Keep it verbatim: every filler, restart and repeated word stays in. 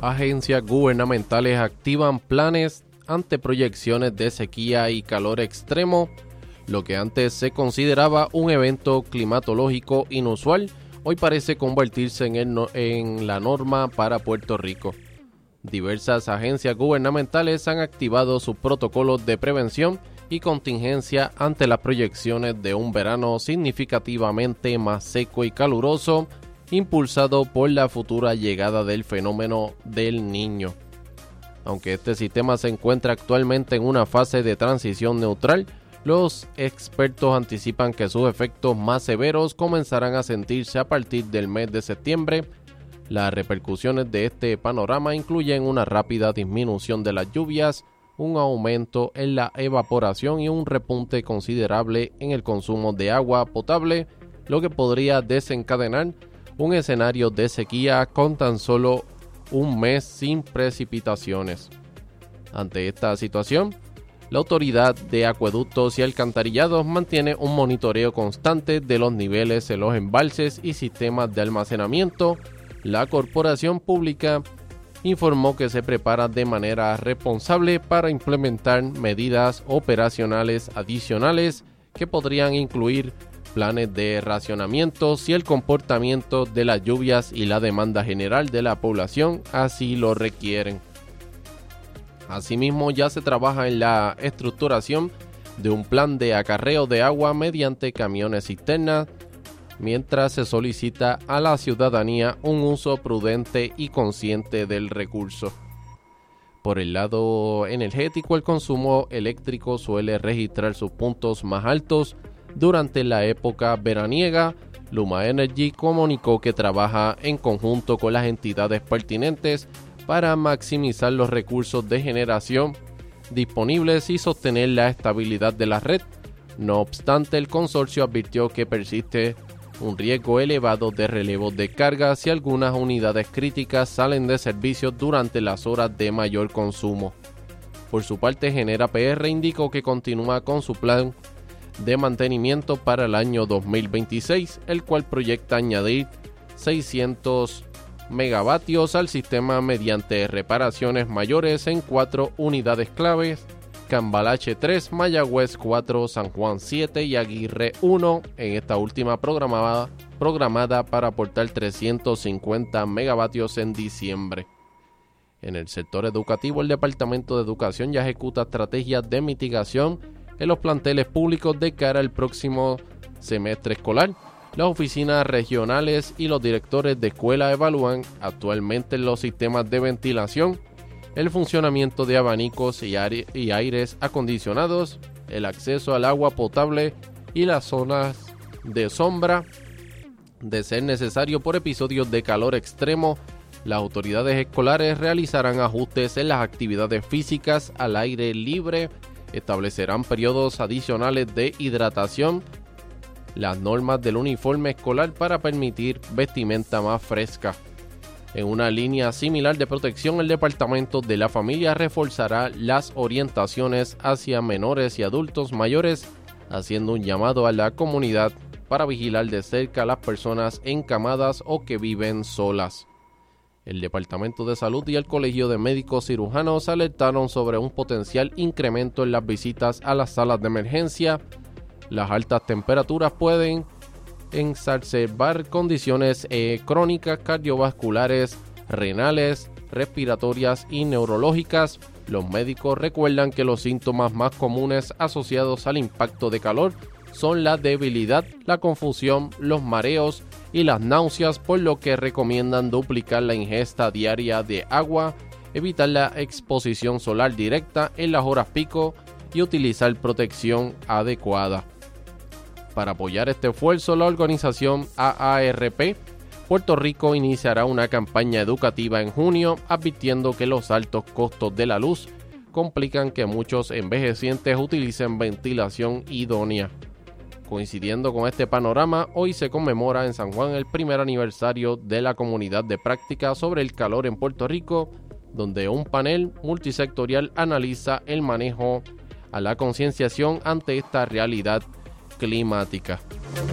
Agencias gubernamentales activan planes ante proyecciones de sequía y calor extremo. Lo que antes se consideraba un evento climatológico inusual, hoy parece convertirse en, el no- en la norma para Puerto Rico. Diversas agencias gubernamentales han activado sus protocolos de prevención y contingencia ante las proyecciones de un verano significativamente más seco y caluroso, impulsado por la futura llegada del fenómeno del Niño. Aunque este sistema se encuentra actualmente en una fase de transición neutral, los expertos anticipan que sus efectos más severos comenzarán a sentirse a partir del mes de septiembre. Las repercusiones de este panorama incluyen una rápida disminución de las lluvias, un aumento en la evaporación y un repunte considerable en el consumo de agua potable, lo que podría desencadenar un escenario de sequía con tan solo un mes sin precipitaciones. Ante esta situación, la Autoridad de Acueductos y Alcantarillados mantiene un monitoreo constante de los niveles en los embalses y sistemas de almacenamiento. La corporación pública informó que se prepara de manera responsable para implementar medidas operacionales adicionales que podrían incluir planes de racionamiento si el comportamiento de las lluvias y la demanda general de la población así lo requieren. Asimismo, ya se trabaja en la estructuración de un plan de acarreo de agua mediante camiones cisternas, mientras se solicita a la ciudadanía un uso prudente y consciente del recurso. Por el lado energético, el consumo eléctrico suele registrar sus puntos más altos durante la época veraniega. Luma Energy comunicó que trabaja en conjunto con las entidades pertinentes para maximizar los recursos de generación disponibles y sostener la estabilidad de la red. No obstante, el consorcio advirtió que persiste un riesgo elevado de relevo de carga si algunas unidades críticas salen de servicio durante las horas de mayor consumo. Por su parte, Genera P R indicó que continúa con su plan de mantenimiento para el año dos mil veintiséis, el cual proyecta añadir seiscientos megavatios al sistema mediante reparaciones mayores en cuatro unidades claves: Cambalache tres, Mayagüez cuatro, San Juan siete y Aguirre uno, en esta última programada, programada para aportar trescientos cincuenta megavatios en diciembre. En el sector educativo, el Departamento de Educación ya ejecuta estrategias de mitigación en los planteles públicos de cara al próximo semestre escolar. Las oficinas regionales y los directores de escuela evalúan actualmente los sistemas de ventilación, el funcionamiento de abanicos y, aire, y aires acondicionados, el acceso al agua potable y las zonas de sombra. De ser necesario por episodios de calor extremo, las autoridades escolares realizarán ajustes en las actividades físicas al aire libre, establecerán periodos adicionales de hidratación, las normas del uniforme escolar para permitir vestimenta más fresca. En una línea similar de protección, el Departamento de la Familia reforzará las orientaciones hacia menores y adultos mayores, haciendo un llamado a la comunidad para vigilar de cerca a las personas encamadas o que viven solas. El Departamento de Salud y el Colegio de Médicos Cirujanos alertaron sobre un potencial incremento en las visitas a las salas de emergencia. Las altas temperaturas pueden exacerbar condiciones eh, crónicas, cardiovasculares, renales, respiratorias y neurológicas. Los médicos recuerdan que los síntomas más comunes asociados al impacto de calor son la debilidad, la confusión, los mareos y las náuseas, por lo que recomiendan duplicar la ingesta diaria de agua, evitar la exposición solar directa en las horas pico y utilizar protección adecuada. Para apoyar este esfuerzo, la organización A A R P Puerto Rico iniciará una campaña educativa en junio, advirtiendo que los altos costos de la luz complican que muchos envejecientes utilicen ventilación idónea. Coincidiendo con este panorama, hoy se conmemora en San Juan el primer aniversario de la Comunidad de Práctica sobre el Calor en Puerto Rico, donde un panel multisectorial analiza el manejo a la concienciación ante esta realidad climática.